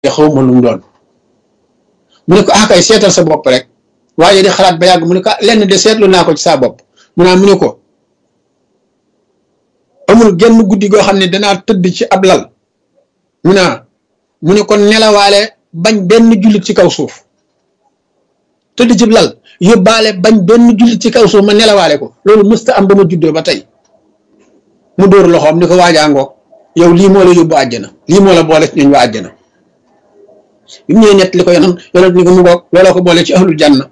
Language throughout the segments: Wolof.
xawma lu mu doon mu ne ko ah kay seetal sa bopp rek waaye di xalaat ba yàgg mu ne ko lenn de seetlu naa ko ci saa bopp mu ne ko amul genn guddi goo xam ne danaa tëdd ci ab lal mu ne kon nelawaale bañ benn jullit ci kaw suuf tëdd ci lal yóbbaale bañ benn jullit ci kaw suuf ma nelawaale ko loolu mësta am ba ma juddoo ba tey mu dóor loxoom ni ko waajaangoog yow lii moo la yóbbu àjjana lii moo la boole ci ñooñ waa àjjana bi mu ñëwee ñett li ko yonent ni ko mu goog looloo ko boole ci ahlul janna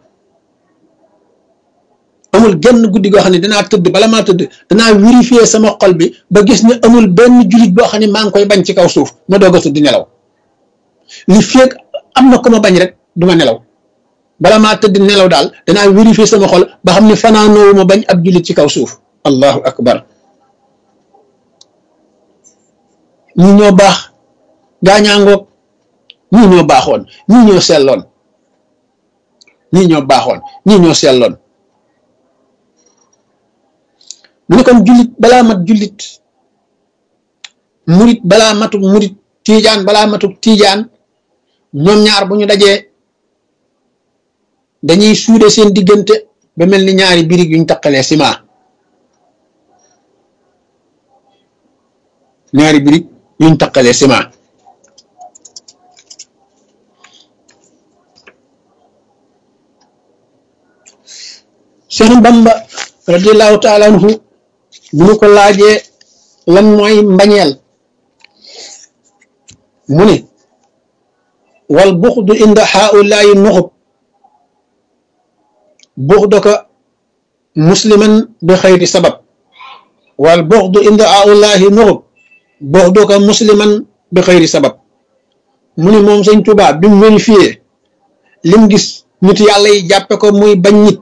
amul genn guddi goo xam ne danaa tëdd bala maa tëdd danaa vérifier sama xol bi ba gis ne amul benn jullit boo xam ne maa ngi koy bañ ci kaw suuf ma doog a tëdd nelaw li feeg am na ko ma bañ rek du ma nelaw bala maa tëdd nelaw daal danaa vérifier sama xol ba xam ne fanaanoowu ma bañ ab jullit ci kaw suuf allahu akbar ñii ñoo baax gaañaangoog ñii ñoo baaxoon ñii ñoo selloon ñii ñoo baaxoon ñii ñoo selloon mu ne kon jullit balaa mat jullit murit balaa matuk murit tiijaan balaa matuk tiijaan ñoom ñaar bu ñu dajee dañuy suude seen diggante ba mel ni ñaari birig yuñ taqalee ciment ñaari birig yuñ taqalee ciment Cheikh Bamba radiyallahu taala anhu bu ñu ko laajee lan mooy mbañeel mu ne wal buxdu inda haulaayi nuxub buxdaka musliman bi xayri sabab wal buxdu inda haulaayi nuxub buxdaka musliman bi xayri sabab mu ne moom Sëñ Tuubaa bi mu vérifié lim gis nit yàlla yi jàppe ko muy bañ nit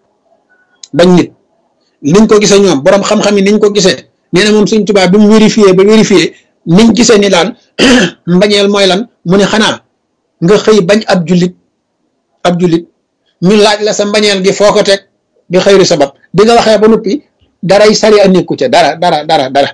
niñ ko gisee ñoom boroom xam-xam yi niñ ko gisee nee na moom Sëñ Tuubaa bi mu vérifié niñ gisee ni daan mbañeel mooy lan mu ne xanaa nga xëy bañ ab jullit ñu laaj la sa mbañeel gi foo ko teg bi xëyri sabab bi nga waxee ba noppi daray sari a nekku ca dara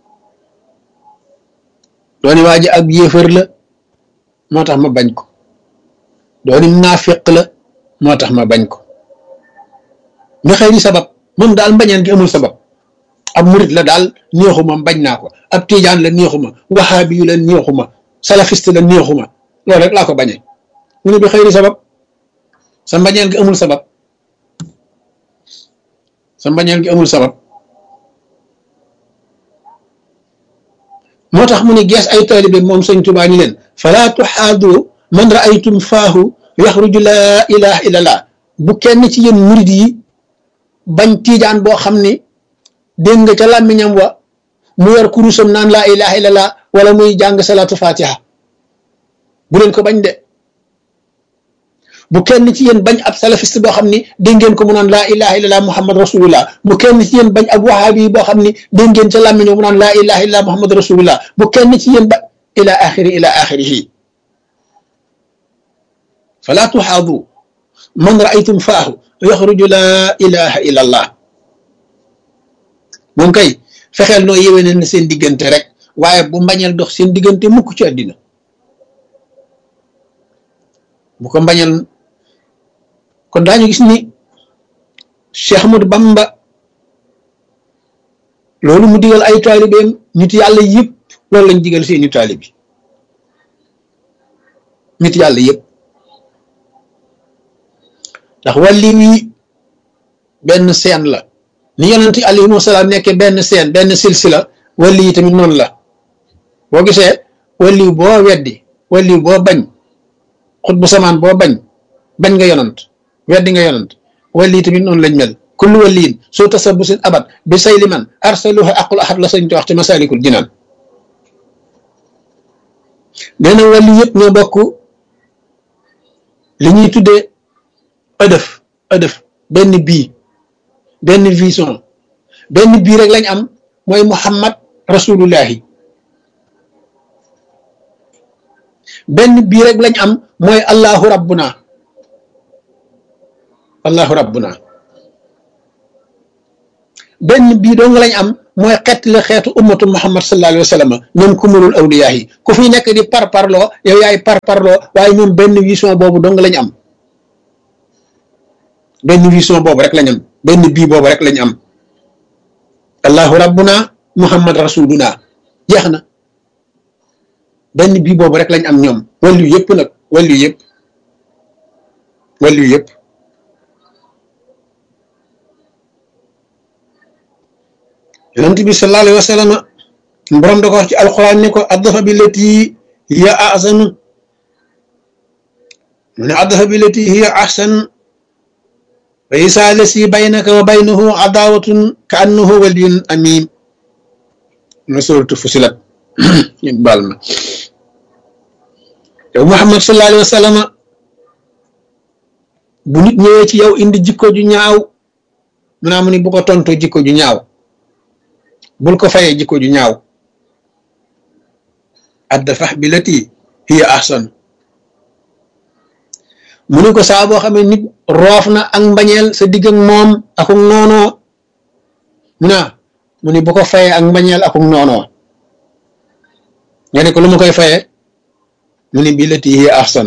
dooni waa ji ab yéefar la moo tax ma bañ ko dooni naafiq la moo tax ma bañ ko bi xëyri sabab moom daal mbañeel gi amul sabab ab murit la daal neexuma bañ naa ko ab tiijaan la neexuma waxaabi yu la neexuma salafiste la neexuma loolu rek laa ko bañee mu ne bi xëyri sabab sa mbañeel gi amul sabab moo tax mu ne gees ay taalibe moom Sëñ Tuubaa ni leen falaa tuxaadu man raaytum faahu yaxruju laa ilaha illallah bu kenn ci yéen murit yi bañ tiijaan boo xam ni dégg nga ca làmmiñam wa mu yor kurusam naan laa ilaha illallah wala muy jàng salaatu fatiha bu leen ko bañ de bu kenn ci yéen bañ ab salafiste boo xam ni dégg ngeen ko mu naan laa ilaha illallah muhammad rasulullah bu kenn ci yéen bañ ab wahabi boo xam ni dégg ngeen ca làmmiñam mu naan laa ilaha illallah muhammad rasulullah bu kenn ci yéen ba ila axirihi fala tuxaadu man raaytum faahu yaxruju laa ilaha illallah moom kay fexeel noo yéwénal na seen diggante rek waaye bu mbañeel dox seen diggante mukk ci àddina bu ko mbañeel kon daañu gis ni Cheikh Ahmadou Bamba loolu mu digal ay taalibeem nit yàlla yëpp loolu lañ digal seeni taalibe nit yàlla yëpp ndax wàlli wi benn seen la ni yonent alayhi salaam nekkee benn seen benn silsila wàlli yi tamit noonu la boo gisee wàlli boo weddi wàlli boo bañ xut bu samaan boo bañ nga yonent weddi nga yonent wàlli yi tamit noonu lañ mel kullu wàlliin soo tasabusin abat bi sayli man arsaluha aqul ahad la sañ te wax ci masalikul jinaan nee na wàlli yëpp ñoo bokk li ñuy tuddee ëdëf benn vision benn bii rek lañ am mooy muhammad rasulullahi benn bii rek lañ am mooy allahu rabbuna benn bii dong lañ am mooy xett la xeetu ummatu muhammad sallallahu alayhi wa sallam ñoom kumulul awliyaa yi ku fi nekk di parparloo yow yaay parparloo waaye ñoom benn vision boobu dong lañ am benn vision boobu rek lañ am benn bii boobu rek lañ am allahu rabbuna muhammad rasuluna jeex na benn bii boobu rek lañ am ñoom wàllu yëpp nag wàllu yëpp yonent bi sallallahu alayhi wa sallam borom da ko wax ci alquran ne ko addafa bi lati hiya ahsan mu ne addafa bi lati hiya ahsan wa isa lasi baynaka wa baynahu adawatun ka annahu waliyun amim na suratu fusilat ñu baal ma yow Muhammad sallallahu alayhi wa sallam bu nit ñëwee ci yow indi jikko ju ñaaw mu naa mu ni bu ko tontoo jikko ju ñaaw bul ko fayee jikko ju ñaaw addafax bi lati hiya ahsan mu ni ko saa boo xamee nit roof na ak mbañeel sa digg ak moom akuk noonoo mu ni bu ko fayee ak mbañeel akuk noonoo nga ne ko lu ma koy fayee mu ni bi lati hiya ahsan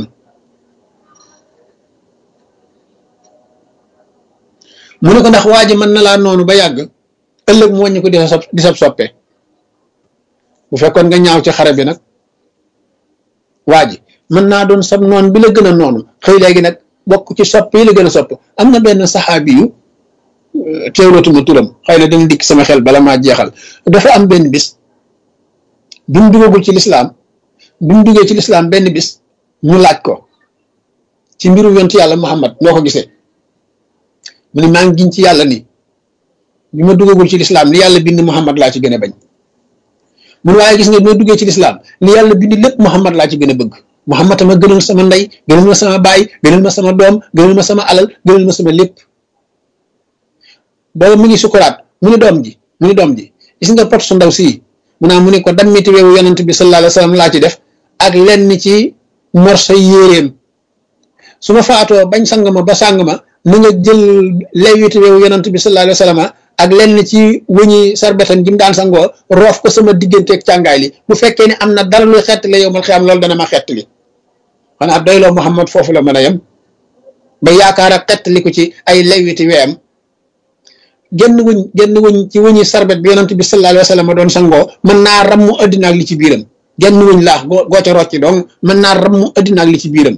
mu ne ko ndax waa ji mën na laa noonu ba yàgg ëllëg mu wàññi ko di sab soppe bu fekkoon nga ñaaw ci xare bi nag waa ji mën naa doon sab noon bi la gën a noonu xëy léegi nag bokk ci sopp yi la gën a sopp am na benn saxaabi yu teewlatuma turam xëy na dana dikk sama xel bala maa jeexal dafa am benn bis bi mu duggagul ci lislaam bi mu duggee ci lislaam benn bis ñu laaj ko ci mbiru yonent yàlla Muhammad noo ko gisee mu ne maa ngi giñ ci yàlla ni bi ma duggagul ci lislaam li yàlla bind Muhammad laa ci gën a bañ mun waaye gis nga bi ma duggee ci lislaam li yàlla bind lépp Muhammad laa ci gën a bëgg Muhammad ma gënal sama ndey gënal ma sama baay gënal ma sama doom gënal ma sama alal gënal ma sama lépp booba mu ngi sukuraat mu ni doom ji gis nga pot su ndaw sii mu ne ko dammiti weewu yonent bi sallallahu alayhi wa sallam laa ci def ak lenn ci morso yéeréem su ma faatoo bañ sang ma ba sàng ma na nga jël lewiti weewu yonent bi sallallahu alayhi wa sallam ak lenn ci wëñi sarbetan ji mu daan sangoo roof ko sama digganteeg càngaay li bu fekkee ne am na dara luy xettali yow mal xiyaam loolu dana ma xettali xanaa doyloo Muhammad foofu la mën a yem ba yaakaar ak xettali ko ci ay lewiti weem genn wëñ ci wëñi sarbet bi yonent bi sallallahu alayhi wa sallam doon sangoo mën naa rammu addina ak li ci biiram genn wëñ laax goo ca rocci donc mën naa rammu addina ak li ci biiram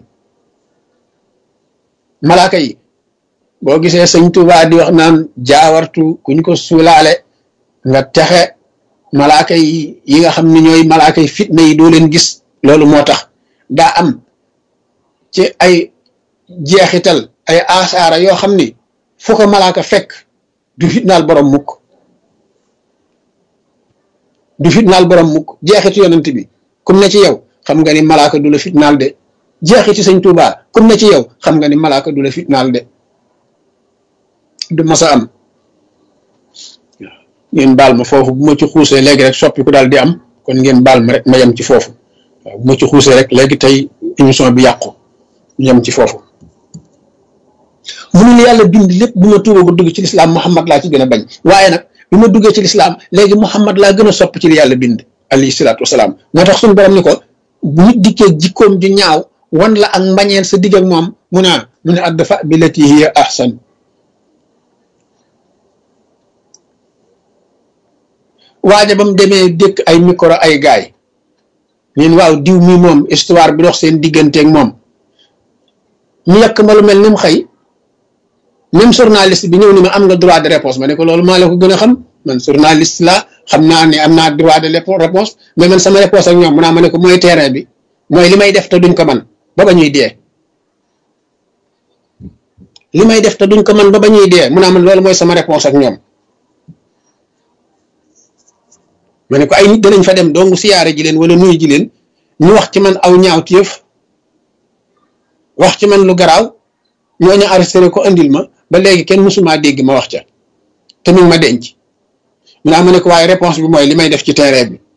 malaaka yi boo gisee sëñ Tuubaa di wax naan jaawartu kuñ ko suulaale nga texe malaaka yi nga xam ne ñooy malaaka yi fitna yi doo leen gis loolu moo tax daa am ci ay jeexital ay asaara yoo xam ni fu ko malaaka fekk du fitnaal borom mukk jeexitu yonent bi kum ne ci yow xam nga ni malaaka du la fitnaal de jeexiti sëñ Tuubaa kum ne ci yow xam nga ni malaaka du la fitnaal de du masa am ngeen baal ma foofu bu ma ci xuusee léegi rek soppi ku daal di am kon ngeen baal ma rek ma yem ci foofu waaw bu ma ci xuusee rek léegi tey émission bi yàqu yem ci foofu mënul yàlla bind lépp bu ma tuuba bu dugg ci lislaam Muhammad laa ci gën a bañ waaye nag bi ma duggee ci lislaam léegi Muhammad laa gën a sopp ci li yàlla bind alayhi salaatu wasalaam moo tax suñu borom ni ko bu nit dikkee jikkoom ju ñaaw wan la ak mbañeel sa digg ak moom mu ne addafa bi lati hiya ahsan waaja ba mu demee dëkk ay micro ay gaay ñun waaw diw mi moom histoire bi dox seen digganteeg moom ñu yàq ma lu mel ni mu xëy même journaliste bi ñëw ni ma am nga droit de réponse ma ne ko loolu maa la ko gën a xam man journaliste la xam naa ne am naa droit de réponse mais man sama réponse ak ñoom mu naa ma ne ko mooy terrain bi mooy li may def te duñ ko man ba ba ñuy dee li may def te duñ ko man ba ba ñuy dee mu naa man loolu mooy sama réponse ak ñoom ma ne ko ay nit danañ fa dem dong siyaare ji leen wala nuyu ji leen ñu wax ci man aw ñaaw téef wax ci man lu garaaw ñooñu arrêté ko andil ma ba léegi kenn mësumaa dégg ma wax ca te mi ngi ma denc mu naa ma ne ko waaye réponse bi mooy li may def ci terrain bi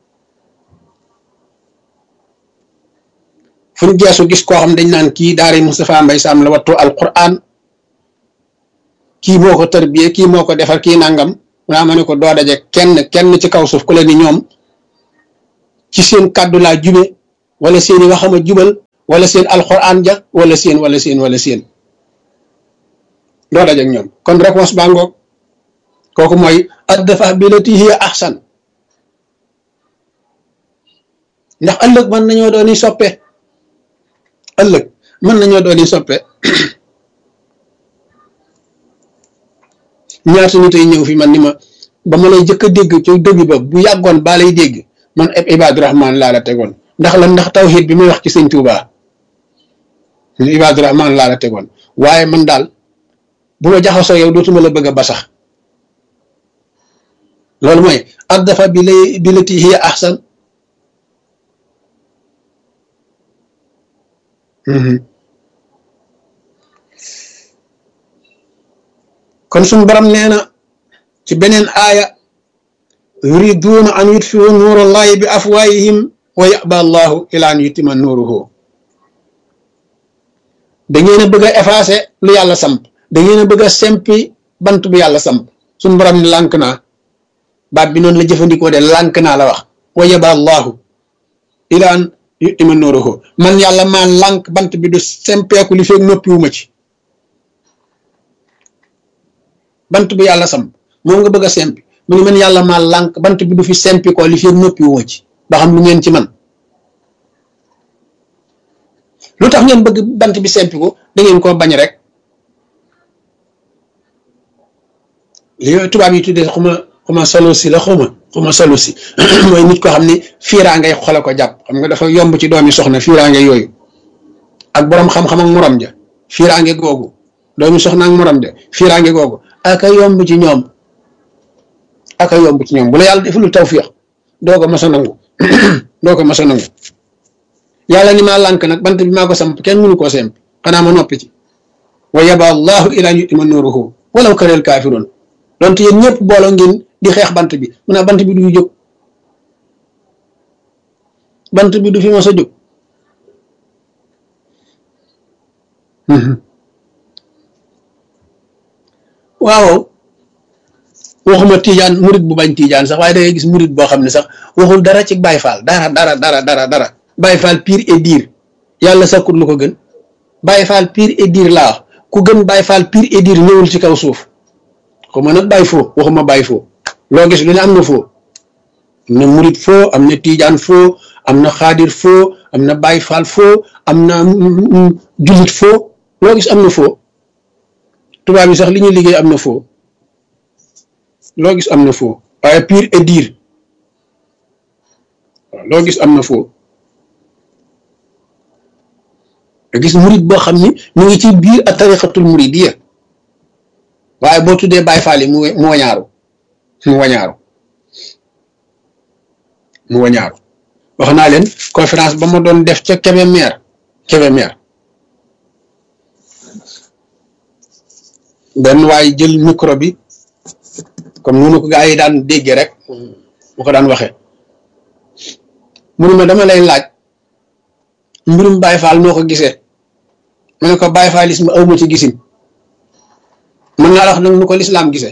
fu ñu geesu gis koo xam dañ naan kii daari Moustapha Mbaye Sam la wattu alquran kii moo ko tarbiyee kii moo ko defar kii nangam naa ma ne ko doo daje kenn ci kaw suuf ku la ni ñoom ci seen kàddu laa jube wala seeni waxama jubal wala seen alxuraan ja wala seen doo daje ak ñoom kon réponse baa ngoog kooku mooy addafa billati hiya ahsan ndax ëllëg mën nañoo dooni soppe ñaata nit ay ñëw fi man ni ma ba ma lay jëkk a dégg ci dëgg ba bu yàggoon baa lay dégg man ab Ibaadu Rahmaan laa la tegoon ndax tawxiid bi muy wax ci sëñ Tuubaa Ibaadu Rahmaan laa la tegoon waaye man daal bu ma jaxasoo yow dootuma la bëgg a ba sax loolu mooy addafa billati hiya ahsan kon suñu borom nee na ci beneen aaya yuriduuna an yutfiu nuurallahi bi afwaayihim wa yaba allahu ila an yutima nuuruhu da ngeen a bëgg a effacer lu yàlla samp da ngeen a bëgg a sempi bant bu yàlla samp suñu borom ne lànk naa baat bi noonu la jëfandikoo de lànk naa la wax wa yaba allahu ila an yutima nuuruhu man yàlla maa lànk bant bi du sempeeku li feeg noppiwuma ci bant bu yàlla samp moom nga bëgg a sempi mu ne man yàlla maa lànk bant bi du fi sempi ko li feeg noppiwuma ci ba xam lu ngeen ci man lu tax ngeen bëgg bant bi sempi ko da ngeen koo bañ rek li tubaab yi tuddee xuma solo si la xuma solo si mooy nit ko xam ne fiiraa ngay xole ko jàpp xam nga dafa yomb ci doomi soxna fiiraange yooyu ak boroom xam-xam ak morom ja fiiraange googu doomi soxna ak morom ja fiiraange googu aka yomb ci ñoom bu la yàlla deful tawfiix doo ko mas a nangu yàlla ni maa lànk nag bant bi maa ko samp kenn mënu koo semp xanaa ma noppi ci wa yaba allahu ila an yutima nuuruhu walaw karihal kaafiruun donte yéen ñëpp booloo ngeen di xeex bant bi mu ne bant bi du jóg bant bi du fi mos a jóg waaw waxuma tiijaan murit bu bañ tiijaan sax waaye da ngay gis murit boo xam ne sax waxul dara ci Baay Faal dara Baay Faal pire et dire yàlla sakkut lu ko gën Baay Faal pire et dire laa wax ku gën Baay Faal pire et dire ñëwul ci kaw suuf xuma nag Baay foo waxuma Baay foo loo gis lu ne am na foo am na murit foo am na tiijaan foo am na xaadir foo am na Baay Faal foo am na jullit foo loo gis am na foo tubaab yi sax li ñuy liggéey am na foo loo gis am na foo waaye pire et dire waaw loo gis am na foo nga gis murit boo xam ni mu ngi ci biir a tariqatul muridiyya waaye boo tuddee Baay Faal yi mu wañaaru wax naa leen conférence ba ma doon def ca Kébémer benn waay jël micro bi comme noonu ko gaa yi daan déggee rek mu ko daan waxee mu ne ma dama lay laaj mbirum Baay Faal noo ko gisee ma ne ko Baay Faalisme awma ci gisin mën naa la wax nag nu ko lislaam gisee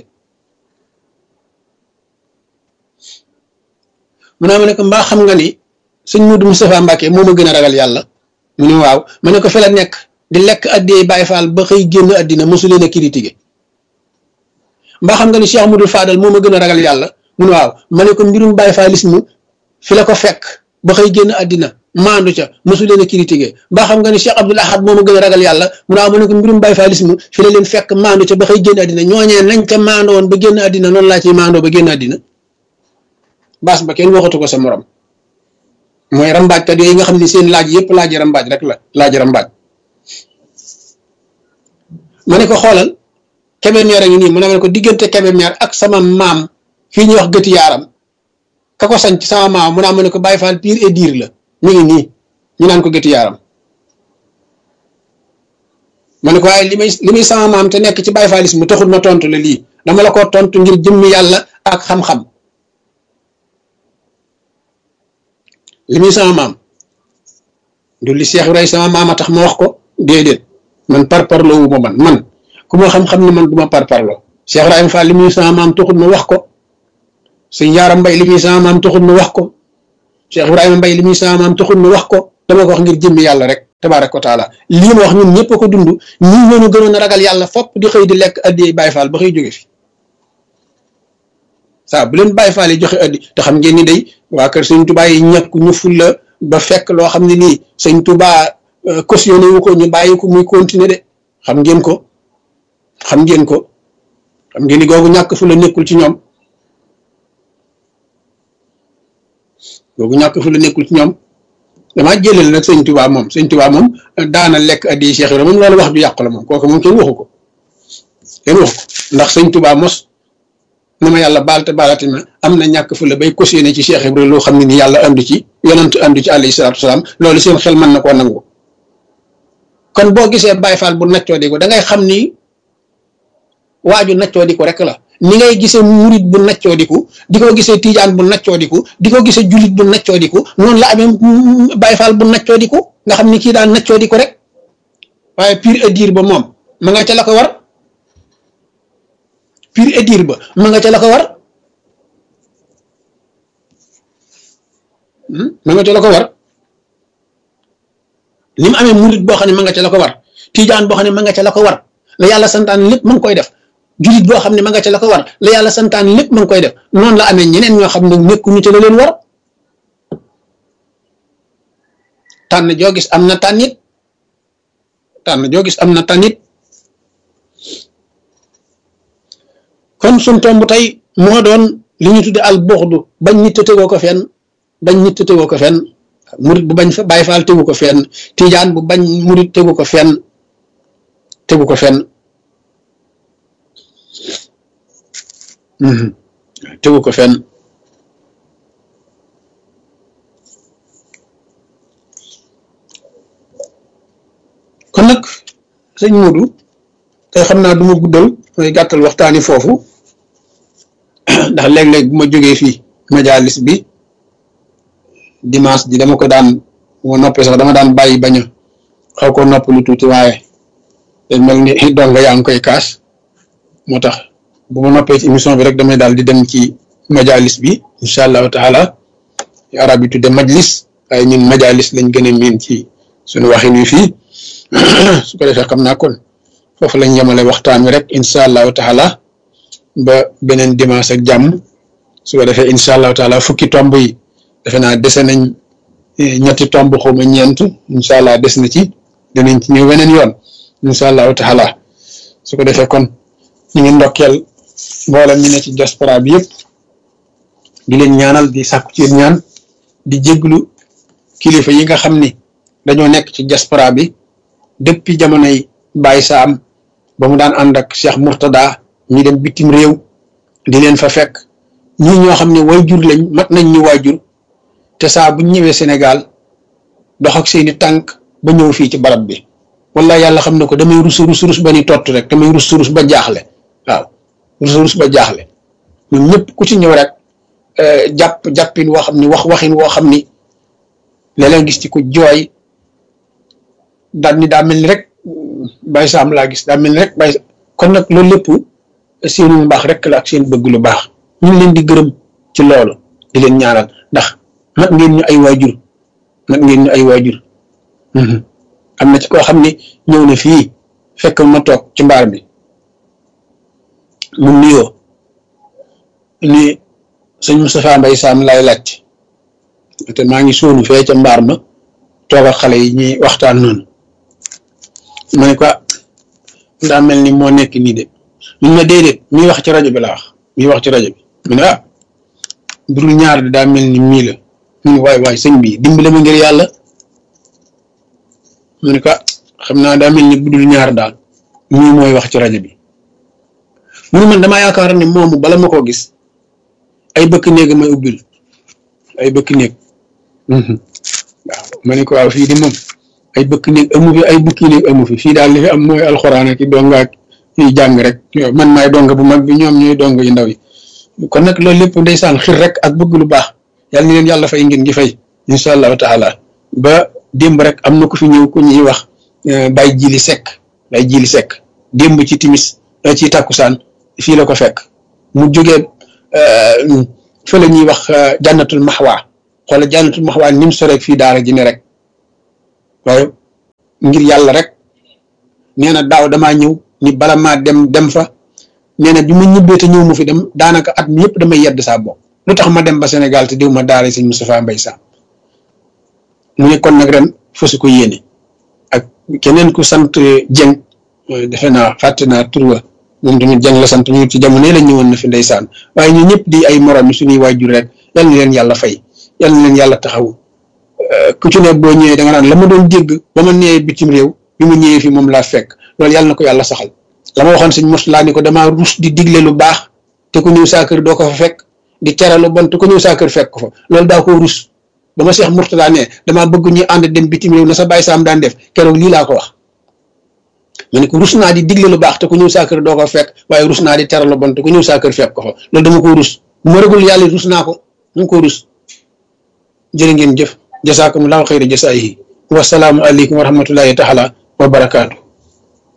mu ne ma ne ko mbaa xam nga ni sëñ Mudu Mustafaa Mbàkke moo ma gën a ragal yàlla mu ne waaw ma ne ko fi la nekk di lekk addiyee Baay Faal ba xëy génn addina mosu leen a critiqué mbaa xam nga ni Cheikh Mudul Fadal moo ma gën a ragal yàlla mu ne waaw ma ne ko mbirum Baay Faalisme fi la ko fekk ba xëy génn addina maandu ca mosu leen a critiqué mbaa xam nga ni Cheikh Abdoul Ahad moo ma gën a ragal yàlla mu ne waaw ma ne ko mbirum Baay Faalisme fi la leen fekk maandu ca ba xëy génn addina ñooñee nañ ca maandoo woon ba génn addina noonu laa ciy maandoo ba génn addina baas ba kenn waxatu ko sa morom mooy rambaajkat yooyu nga xam ne seen laaj yëpp laaji rambaaj rek la laaji rambaaj ma ne ko xoolal Kébémer a ngi nii mu ne ma ne ko diggante Kébémer ak sama maam fii ñuy wax gëti yaaram ka ko sañ ci sama maam mu naa ma ne ko Baay Faal pire et dire la mi ngi nii ñu naan ko gëti yaaram ma ne ko waaye li muy sama maam te nekk ci Baay Faalisme mu taxul ma tontu la lii dama la ko tontu ngir jëmmi yàlla ak xam-xam li muy sama maam du li Cheikh Ibrahima sama maam a tax ma wax ko déedéet man parparloo wu ma man ku ma xam-xam ne man du ma parparloo Cheikh Ibrahima Fall li muy sama maam taxul ma wax ko sëñ Yaaram Mbay li muy sama maam taxul ma wax ko Cheikh Ibrahima Mbay li muy sama maam taxul ma wax ko dama ko wax ngir jëmmi yàlla rek tabaaraka wa taala lii ma wax ñun ñëpp a ko dund ñii ñoo ñu gënoon a ragal yàlla fopp di xëy di lekk addi Baay Faal ba xëy jóge fi saa bu leen Baay Faal yi joxe addi te xam ngeen ni day waa kër sëñ Tuubaa yi ñàkk ñu fulla ba fekk loo xam ne nii sëñ Tuubaa cautionné wu ko ñu bàyyi ko muy continuer de xam ngeen ko xam ngeen ko xam ngeen ni googu ñàkk fulla nekkul ci ñoom googu ñàkk fulla nekkul ci ñoom damaa jëleel nag sëñ Tuubaa moom daana lekk addi Cheikh Ibrahima moom loolu wax ju yàqu la moom kooku moom kenn waxu ko ndax sëñ Tuubaa mos na ma yàlla baal te baalati ma am na ñàkk fulla bay cautionné ci Cheikh Ibrahima loo xam ne ni yàlla andu ci yonent andu ci alayhi salaatu wasalaam loolu seen xel mën na koo nangu kon boo gisee Baay Faal bu naccoo di ko da ngay xam ni waaju naccoo di ko rek la ni ngay gisee murit bu naccoo di ko gisee tijaan bu naccoo di ko gisee julit bu naccoo di noonu la amee Baay Faal bu naccoo di nga xam ni kii daan naccoo di ko rek waaye pur et dur ba moom ma nga ca la ko war pur et dur ba ma nga ca la ko war ma nga ca la ko war ni mu amee murit boo xam ne ma nga ca la ko war tijaan boo xam ne ma nga ca la ko war la yàlla santaan lépp ma ngi koy def julit boo xam ne ma nga ca la ko war la yàlla santaan lépp ma ngi koy def noonu la amee ñeneen ñoo xam ne nekkuñu ca la leen war tànn joo gis am na tànnit kon suñ tomb tey moo doon li ñu tudde al buxdu bañ nit tegoo ko fenn murit bu bañ fa Baay Faal tegu ko fenn tijaan bu bañ murit tegu ko fenn tegu ko fenn kon nag sëñ Modou tey xam naa du ma guddal mooy gàttal waxtaani foofu ndax léeg-léeg bu ma jógee fii majalis bi dimanche ji dama ko daan moo noppee sax dama daan bàyyi bañ a xaw ko nopp lu tuuti waaye day mel ni donga yaa ngi koy kaas moo tax bu ma noppee ci émission bi rek damay daal di dem ci majalis bi incha allahu taala arab yi tudde majlis waaye ñun majalis lañ gën a miin ci suñu waxin wi fii su ko defee xam naa kon foofu lañ yemale waxtaan wi rek incha allahu taala ba beneen dimanche ak jàmm su ko defee incha allahu taala fukki tomb yi defe naa dese nañ ñetti tomb xawma ñeent incha allah des na ci dinañ ci ñëw weneen yoon incha allahu taala su ko defee kon ñu ngi ndokkeel mboolem ñu ne ci diaspora bi yëpp di leen ñaanal di sàkku ci ñaan di jéglu kilifa yi nga xam ni dañoo nekk ci diaspora bi depuis jamonoy Baye Sam ba mu daan ànd ak Cheikh Mourtada ñi dem bitim réew di leen fa fekk ñii ñoo xam ne waajur lañ mat nañ ñu waajur te saa bu ñëwee Sénégal dox ak seeni tànk ba ñëw fii ci barab bi wala yàlla xam ne ko damay rus ba ni tott rek damay rus ba jaaxle waaw rus ba jaaxle ñun ñëpp ku ci ñëw rek jàppin woo xam ni waxin woo xam ni léeg-léeg gis ci ku jooy daal ni daa mel ni rek Baye Sam laa gis daa mel ni rek Baye kon nag loolu lépp seenu mbaax rek la ak seen bëgg lu baax ñu ngi leen di gërëm ci loolu di leen ñaanal ndax mat ngeen ñu ay waajur am na ci koo xam ne ñëw na fii fekk ma toog ci mbaar mi mu nuyoo ni sëñ Moustapha Mbaye Sam lay laaj te maa ngi sóonu fee ca mbaar ma toog ak xale yi ñuy waxtaan noonu ma ne ko daa mel ni moo nekk nii de mun ma déedéet miy wax ci rajo bi la wax mu ne budul ñaar di daa mel ni mii la mu ne waay sëñ bi dimbale ma ngir yàlla mu ne ko xam naa daa mel ni budul ñaar daal mii mooy wax ci rajo bi mu ne man damaa yaakaar ne moomu bala ma koo gis ay bëkk néeg may ubbil ay bëkk néeg waaw ma ne ko waaw fii di moom ay bëkk néeg amu fi ay bukki néeg amu fi fii daal li fi am mooy alxuraan ak donga ak ñuy jàng rek man maay donga bu mag bi ñoom ñooy donga yu ndaw yi kon nag loolu lépp ndeysaan xir rek ak bëgg lu baax yàlla ni leen yàlla fay ngeen gi fay incha allahu taala ba démb rek am na ku fi ñëw ku ñuy wax Baye Jili Seck démb ci timis ci takkusaan fii la ko fekk mu jógee fa la ñuy wax jànnatul maxwaa xoola jànnatul maxwaa ni mu soreeg fii daara ji ne rek waaye ngir yàlla rek nee na daaw damaa ñëw ni bala maa dem fa nee na bi ma ñibbee te ñëw mu fi dem daanaka at mi yëpp damay yedd saa bopp lu tax ma dem ba Sénégal te diw ma daara sëñ Moustapha Mbaye Sam mu ne kon nag ren fasu ko yéene ak keneen ku sant Dieng defe naa fàtte naa tur wa moom tamit Dieng la sant ñu ci jamono la ñëwoon na fi ndeysaan waaye ñu ñëpp di ay morom yi suñuy waajur rek yal na leen yàlla fay yal na leen yàlla taxaw ku ci ne boo ñëwee da nga naan la ma doon dégg ba ma nee bitim réew bi mu ñëwee fi moom laa fekk loolu yàlla na ko yàlla saxal la ma waxoon sëñ Moustapha ni ko damaa rus di digle lu baax te ku ñëw saa kër doo ko fa fekk di tere lu bon te ku ñëw saa kër fekk ko fa loolu daa ko rus ba ma Cheikh Mourtada ne damaa bëgg ñu ànd dem bitim réew na sa Baye Sam daan def keroog lii laa ko wax ma ne ko rus naa di digle lu baax te ku ñëw saa kër doo ko fekk waaye rus naa di tere lu bon te ku ñëw saa kër fekk ko fa loolu dama ko rus bu ma rëgul yàlla rus naa ko dama ko rus jërë ngeen jëf jasaakumullahu xayra jasaayihi wasalaamu aleykum wa rahmatullahi taala wa barakaatu